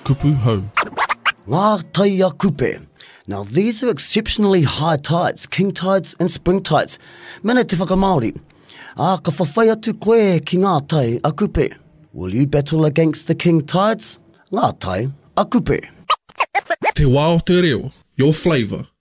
kupu hau. Ngā tai a kupe. Now these are exceptionally high tides, king tides and spring tides. Mene te whakamaori. Ka whawhai atu koe ki ngā tai a kupe. Will you battle against the king tides? Ngā tai a kupe. Te wā o te reo, your flavour.